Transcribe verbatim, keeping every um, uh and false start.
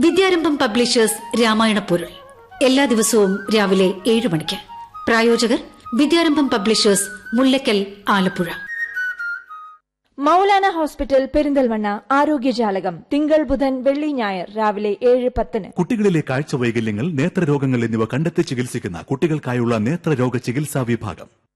വിദ്യാരംഭം publishers Ramayana പൊരുൾ എല്ലാ ദിവസവും രാവിലെ ഏഴ് മണിക്ക്. പ്രായോജകർ വിദ്യാരംഭം പബ്ലിഷേഴ്സ്, മുല്ലക്കൽ, ആലപ്പുഴ. മൗലാന ഹോസ്പിറ്റൽ പെരിന്തൽമണ്ണ ആരോഗ്യജാലകം തിങ്കൾ, ബുധൻ, വെള്ളി, ഞായർ രാവിലെ ഏഴ് പത്തിന്. കുട്ടികളിലെ കാഴ്ച വൈകല്യങ്ങൾ, നേത്രരോഗങ്ങൾ എന്നിവ കണ്ടെത്തി ചികിത്സിക്കുന്ന കുട്ടികൾക്കായുള്ള നേത്രരോഗ ചികിത്സാ വിഭാഗം.